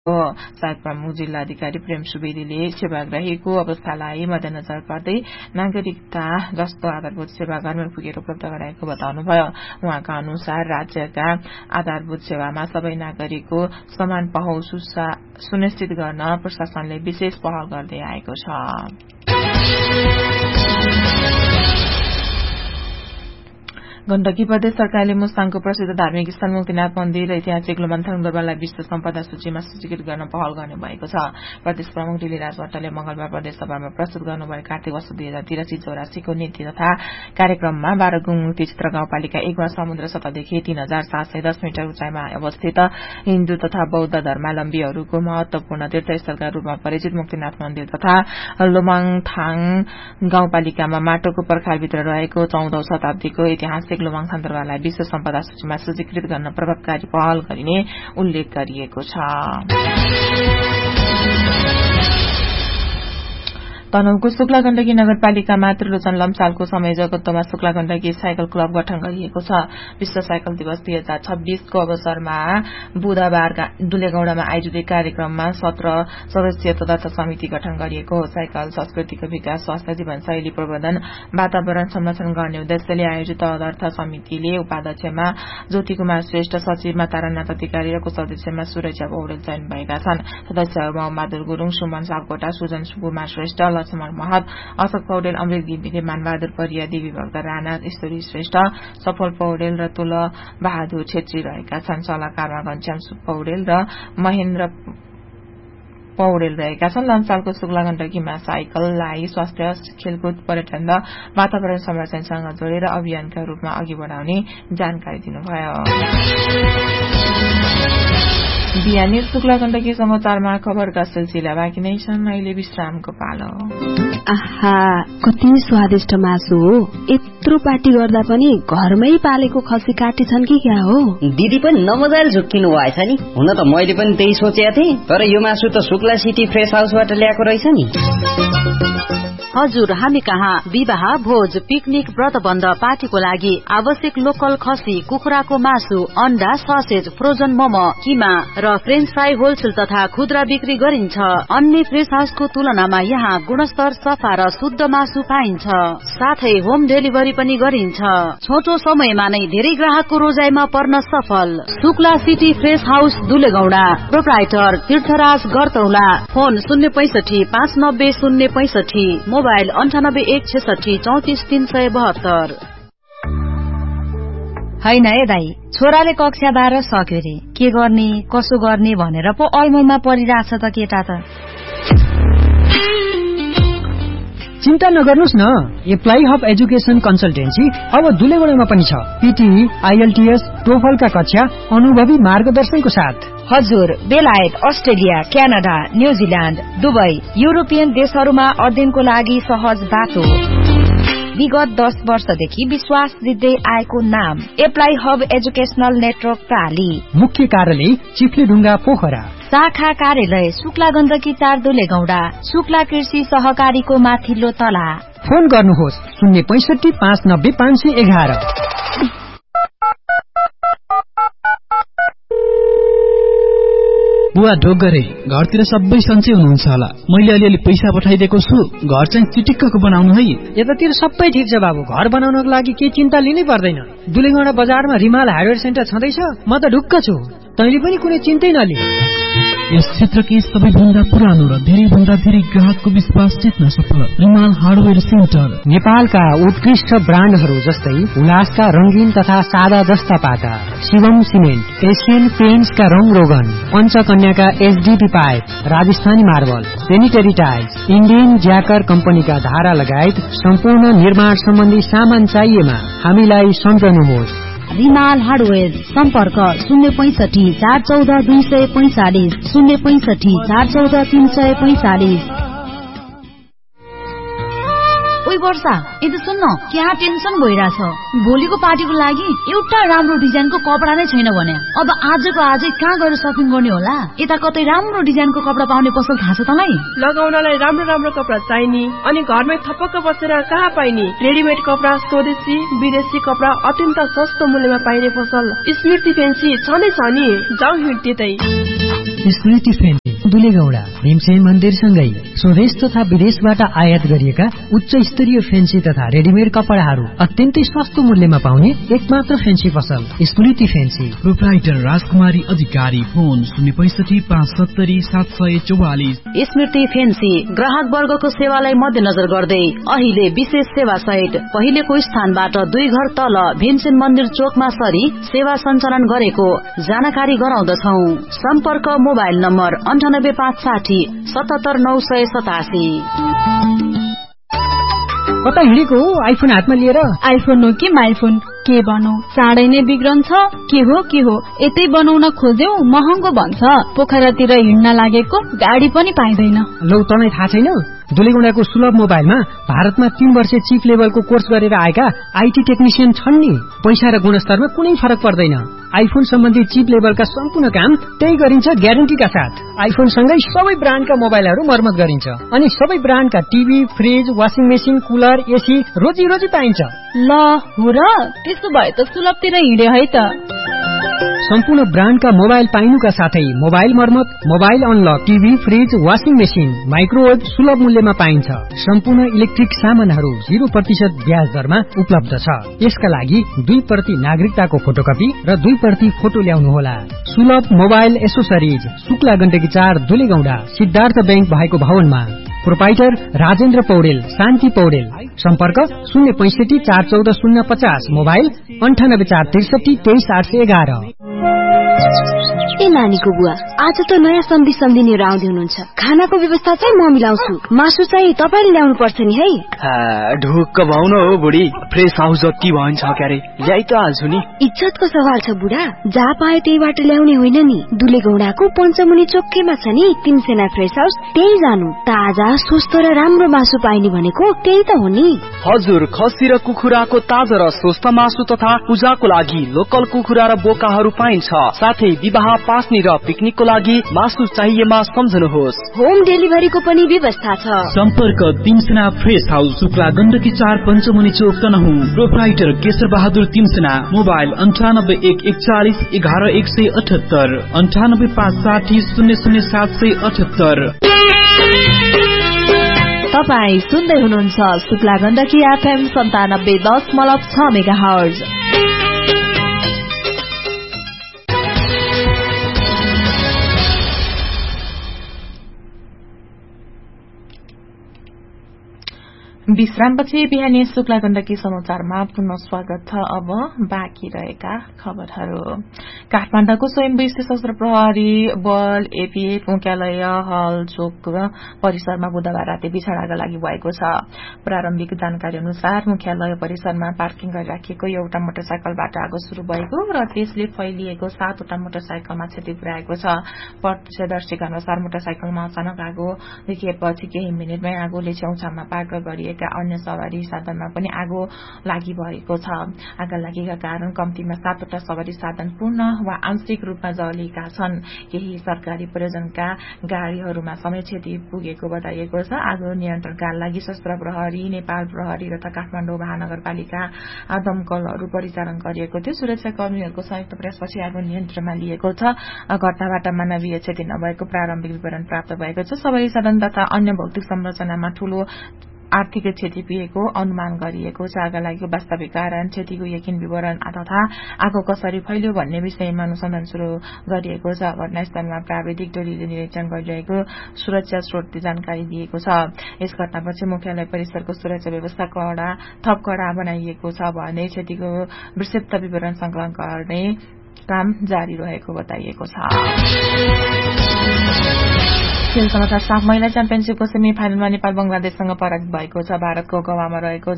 सहायक प्रमुख जिल्ला अधिकारी प्रेम सुवेदीले सेवाग्राहीको अवस्थालाई मध्यनजर गर्दै नागरिकता जस्तो आधारभूत सेवा घरमै पुगेर उपलब्ध गराएको बताउनुभयो। उहाँका अनुसार राज्यका आधारभूत सेवामा सबै नागरिकको समान पहुँच सुनिश्चित गर्न प्रशासनले विशेष पहल गर्दै आएको छ। गण्डकी प्रदेश सरकारले मुस्ताङको प्रसिद्ध धार्मिक स्थल मुक्तिनाथ मन्दिर र ऐतिहासिक लोमन्थन गुम्बालाई विश्व सम्पदा सूचीमा सूचीकृत गर्न पहल गर्ने भएको छ। प्रदेश प्रमुख डिलीराज भट्टले मंगलबार प्रदेश सभामा प्रस्तुत गर्नुभएको कार्तिक वर्ष 2083-84 को नीति तथा कार्यक्रममा बारागुङ मुक्ति क्षेत्र गाउँपालिका 1 मा समुद्र सतहदेखि 3710 मिटर उचाइमा अवस्थित हिन्दू तथा बौद्ध धर्मावलम्बीहरूको महत्वपूर्ण तीर्थस्थलका रूपमा परिचित मुक्तिनाथ मन्दिर तथा लोमाङथाङ गाउँपालिकामा माटोको पर्खालभित्र रहेको 14औं शताब्दीको ऐतिहासिक लोमाङथाङ दरबारलाई विश्व सम्पदा सूचीमा सूचीकृत गर्न प्रभावकारी पहल गरिने उल्लेख गरिएको छ। तनहुको शुक्ला गण्डकी नगरपालिकामा त्रिलोचन लम्सालको संयोजकत्वमा शुक्ला गण्डकी साइकल क्लब गठन गरिएको छ। विश्व साइकल दिवस 2026 को अवसरमा बुधबार दुलेगौडामा आयोजित कार्यक्रममा 17 सदस्यीय तदर्थ समिति गठन गरिएको हो। साइकल संस्कृतिको विकास, स्वास्थ्य, जीवनशैली प्रवर्धन, वातावरण संरक्षण गर्ने उद्देश्यले आयोजित तदर्थ समितिले उपाध्यक्षमा ज्योति कुमार श्रेष्ठ, सचिवमा तारानाथ अधिकारी र कोषाध्यक्षमा सुरक्षा पौडेल चयन भएका छन्। सदस्यहरूमा बहादुर गुरूङ, सुमन सापकोटा, सुजन कुमार श्रेष्ठ, लक्ष्मण महत, अशोक पौडेल, अमृत घिमिरे, मानबहादुर परिया, देवी भक्त राणा, ईश्वरी श्रेष्ठ, सफल पौडेल र तुल बहादुर छेत्री रहेका छन्। सल्लाहकारमा घनश्याम पौडेल र महेन्द्र पौडेल रहेका छन्। लम्सालको शुक्ला गण्डकीमा साइकललाई स्वास्थ्य, खेलकुद, पर्यटन र वातावरण संरक्षणसँग जोडेर अभियानका रूपमा अघि बढाउने जानकारी दिनुभयो। बिहानी शुक्ला गण्डकी समाचारमा खबरका सिलसिला बाँकी नै छन्। अहिले विश्रामको पालो। आहा, कति स्वादिष्ट मासु हो। यत्रो पार्टी गर्दा पनि घरमै पालेको खसी काटी छन् कि क्या हो? दिदी पनि नमजाले झुक्किनु भएछ नि। हुन त मैले पनि त्यही सोचेको थिएँ, तर यो मासु त शुक्ला सिटी फ्रेश हाउसबाट ल्याएको रहेछ नि। हजुर, हामी कहाँ विवाह, भोज, पिकनिक, व्रतबन्ध, पार्टीको लागि आवश्यक लोकल खसी, कुखुराको मासु, अण्डा, ससेज, फ्रोजन मोमो, किमा र फ्रेन्च फ्राई होलसेल तथा खुद्रा बिक्री गरिन्छ। अन्य फ्रेश हाउसको तुलनामा यहाँ गुणस्तर, सफा र शुद्ध मासु पाइन्छ। साथै होम डेलिभरी पनि गरिन्छ। छोटो समयमा नै धेरै ग्राहकको रोजाइमा पर्न सफल। Shukla city fresh house दुलेगौडा। Proprietor तीर्थराज गरतौला। Phone 065 590 065, mobile 98 166 34 372। हैन है दाई, छोराले कक्षा 12 सक्यो रे, के गर्ने कसो गर्ने भनेर पो अलमलमा परिरहेछ त केटा त। चिन्ता नगर्नुस् न, एप्लाई हब एजुकेसन कन्सल्टेन्सी अब दुलेगौडामा पनि छ। पीटी, आईएलटीएस, टोफलका कक्षा अनुभवी मार्गदर्शनको साथ। हजुर, बेलायत, Australia, Canada, New Zealand, Dubai, European देशहरूमा अध्ययनको लागि सहज बाटो। विगत 10 वर्षदेखि विश्वास जित्दै आएको नाम एप्लाई हब एजुकेशनल नेटवर्क प्राली। मुख्य कार्यालय चिफ्लेढुङ्गा पोखरा। शाखा कार्यालय शुक्ला गण्डकी 4 दुलेगौडा। शुक्ला कृषि सहकारीको माथिल्लो तला। फोन गर्नुहोस् 065 590 511। बुवा ढोगरे, घरतिर सबै सन्चै हुनुहुन्छ होला। मैले अलिअलि पैसा पठाइदिएको छु, घर चाहिँ चिटिक्कको बनाउनु है। यतातिर सबै ठिक छ बाबु, घर बनाउनको लागि केही चिन्ता लिनै पर्दैन। दुलेगौडा बजारमा रिमाल हार्डवेयर सेन्टर छँदैछ, म त ढुक्क छु। तैँले पनि कुनै चिन्तै नलि। यस क्षेत्रकै सबैभन्दा पुरानो र धेरैभन्दा धेरै ग्राहकको विश्वास जित्न सफल रिमाल हार्डवेयर सेन्टर। नेपालका उत्कृष्ट ब्रान्डहरू जस्तै उल्लासका रंगीन तथा सादा जस्ता पाटा, शिवम सिमेन्ट, एशियन पेन्ट्सका रङ रोगन, पञ्चकन्याका HDP pipe, Rajasthani marble, sanitary tiles, Indian ज्याकर कम्पनीका धारा लगायत सम्पूर्ण निर्माण सम्बन्धी सामान चाहिएमा हामीलाई सम्झनुहोस्। रिमाल हार्डवेयर। सम्पर्क 065 414 245 065 414 345। ओइ वर्षा, यदि सुन्न, क्या टेन्सन भइरहेछ। भोलिको पार्टीको लागि एउटा राम्रो डिजाइनको कपडा नै छैन भने अब आजको आजै कहाँ गएर सपिङ गर्ने होला? यता कतै राम्रो डिजाइनको कपडा पाउने पसल थाहा छ तँलाई? लगाउनलाई राम्रो राम्रो कपडा चाहिने अनि घरमै थपक्क बसेर कहाँ पाइने? रेडिमेड कपडा, स्वदेशी विदेशी कपडा अत्यन्त सस्तो मूल्यमा पाइने पसल स्मृति फेन्सी छँदै छ नि। जाऊ हिँड त्यतै। स्मृति फेन्सी दुलेगौडा भीमसेन मन्दिरसँगै स्वदेश तथा विदेशबाट आयात गरिएका उच्च स्तरीय फेन्सी तथा रेडिमेड कपडाहरू अत्यन्तै सस्तो मूल्यमा पाउने एकमात्र फेन्सी पसल स्मृति फेन्सी। प्रोप्राइटर राजकुमारी अधिकारी, फोन 06570 स्मृति फेन्सी ग्राहक वर्गको सेवालाई मध्यनजर गर्दै अहिले विशेष सेवा सहित पहिलेको स्थानबाट 2 घर तल भीमसेन मन्दिर चोकमा सरी सेवा सञ्चालन गरेको जानकारी गराउँदछौ। सम्पर्क मोबाइल नम्बर 98560 77987। कता हिँडेको हो आइफोन हातमा लिएर? आइफोन हो कि माइफोन के भनौ, चाँडै नै बिग्रन्छ। के हो यतै बनाउन खोज्यौ महँगो भन्छ। पोखरातिर हिँड्न लागेको गाडी पनि पाइँदैन। लौ तँलाई थाहा छैन? दुलेगौडाको सुलभ मोबाइलमा भारतमा 3 वर्ष चिप लेभलको कोर्स गरेर आएका आईटी टेक्निशियन छन् नि। पैसा र गुणस्तरमा कुनै फरक पर्दैन। आइफोन सम्बन्धी चिप लेभलका सम्पूर्ण काम त्यही गरिन्छ ग्यारेन्टीका साथ। आइफोन सँगै सबै ब्रान्डका मोबाइलहरू मर्मत गरिन्छ अनि सबै ब्रान्डका TV, fridge, washing machine, cooler, AC रोजी पाइन्छ। ल हो र, त्यसो भए त सुलभतिर हिँडे है त। सम्पूर्ण ब्रान्डका मोबाइल पाइनुका साथै मोबाइल मर्मत, mobile unlock, TV, fridge, washing machine, microwave सुलभ मूल्यमा पाइन्छ। सम्पूर्ण इलेक्ट्रिक सामानहरू 0% ब्याज दरमा उपलब्ध छ। यसका लागि 2 नागरिकताको फोटोकपी र 2 फोटो ल्याउनुहोला। सुलभ mobile accessories, Shukla Gandaki 4 दुलेगौडा, Siddhartha bank भएको भवनमा। प्रोपाइटर राजेन्द्र पौडेल, शान्ति पौडेल। सम्पर्क 065 414 050, मोबाइल 98 463 23811। ए नानीको बुवा, आज त नयाँ सम्धी लिएर आउँदै हुनुहुन्छ। खानाको व्यवस्था चाहिँ म मिलाउँछु, मासु चाहिँ तपाईले ल्याउनु पर्छ नि है। ढुक्क भाउन हो बुढी, फ्रेस हाउस जति भन्छ क्यारे ल्याइ त हाल्छु नि। इज्जतको सवाल छ बुढा, जहाँ पाए त्यहीबाट ल्याउने होइन नि। दुलेगौडाको पञ्चमुनि चोकमा छ नि तिमसेना फ्रेस हाउस, त्यही जानु। ताजा स्वस्थ र राम्रो मासु पाइने भनेको त्यही त हो नि। हजुर, खसी र कुखुराको ताजा र स्वस्थ मासु तथा पूजाको लागि लोकल कुखुरा र बोकाहरू पाइन्छ। साथै विवाह, पास्नी र पिकनिकको लागि मासु चाहिएमा सम्झनुहोस्। होम डेलिभरीको पनि व्यवस्था छ। सम्पर्क तिमसेना फ्रेस हाउस, शुक्ला गण्डकी 4 पञ्चमुनि चोक तनहुँ। प्रोप्राइटर केशर बहादुर तिमसेना, मोबाइल 98 141 11 178, 98 560 00778। तपाई सुन्दै हुनुहुन्छ शुक्ला गण्डकी FM 97.6 मेगाहर्ज। विश्रामपछि बिहानी शुक्ला गण्डकी समाचारमा पुनः स्वागत छ। अब बाँकी रहेका खबरहरू। काठमाडौँको स्वयम्भू सशस्त्र प्रहरी बल एपीएफ मुख्यालय हल चोक परिसरमा बुधबार राति भीषण आगो लागि भएको छ। प्रारम्भिक जानकारी अनुसार मुख्यालय परिसरमा पार्किङ गरिराखिएको एउटा मोटरसाइकलबाट आगो शुरू भएको र त्यसले फैलिएको 7वटा मोटरसाइकलमा क्षति पुर्याएको छ। प्रत्यक्षदर्शीका अनुसार मोटरसाइकलमा अचानक आगो देखिएपछि केही मिनटमै आगोले छेउछाउमा पार्क गरिएका अन्य सवारी साधनमा पनि आगो लागि भएको छ। आगो लागेका कारण कम्तीमा 7वटा सवारी साधन पूर्ण वा आंशिक रूपमा जलेका छन्। केही सरकारी प्रयोजनका गाड़ीहरूमा समेत क्षति पुगेको बताइएको छ। आगो नियन्त्रणका लागि सशस्त्र प्रहरी, नेपाल प्रहरी तथा काठमाडौँ महानगरपालिका दमकलहरू परिचालन गरिएको थियो। सुरक्षाकर्मीहरूको संयुक्त प्रयासपछि आगो नियन्त्रणमा लिएको छ। घटनाबाट मानवीय क्षति नभएको प्रारम्भिक विवरण प्राप्त भएको छ। सवारी साधन तथा अन्य भौतिक संरचनामा ठूलो आर्थिक क्षति पुगेको अनुमान गरिएको छ। आगो लागेको वास्तविक कारण, क्षतिको यकिन विवरण तथा आगो कसरी फैल्यो भन्ने विषयमा अनुसन्धान शुरू गरिएको छ। घटनास्थलमा प्राविधिक टोलीले निरीक्षण गरिरहेको सुरक्षा स्रोतले जानकारी दिएको छ। यस घटनापछि मुख्यालय परिसरको सुरक्षा व्यवस्था थप कडा बनाइएको छ भने क्षतिको विस्तृत विवरण संकलन गर्ने काम जारी रहेको बताइएको छ। खेल समाचार साफ महिला च्याम्पियनशीपको सेमी फाइनलमा नेपाल बंगलादेशसँग पराजित भएको छ। भारतको गोवामा रहेको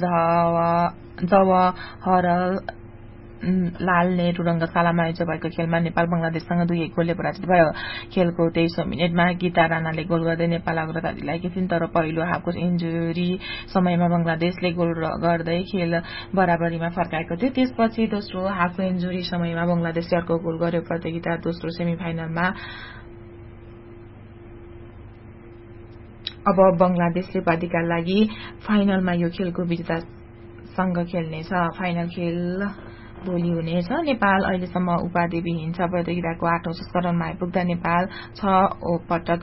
जवाहरलाल नेहरू रंगशालामा आयोजित भएको खेलमा नेपाल बंगलादेशसँग 2-1 गोलले पराजित भयो। खेलको 23औं मिनेटमा गीता राणाले गोल गर्दै नेपाल अग्रता दिलाएकी थिइन्, तर पहिलो हाफको इन्जुरी समयमा बंगलादेशले गोल गर्दै खेल बराबरीमा फर्काएको थियो। त्यसपछि दोस्रो हाफको इन्जुरी समयमा बंगलादेशले अर्को गोल गर्यो। प्रतियोगिता दोस्रो सेमी फाइनलमा अब बंगलादेशले उपाधिका लागि फाइनलमा यो खेलको विजेतासँग खेल्नेछ। फाइनल खेल भोलि हुनेछ। नेपाल अहिलेसम्म उपाधिविहीन छ। प्रतियोगिताको 8औं संस्करणमा आइपुग्दा नेपाल 6 पटक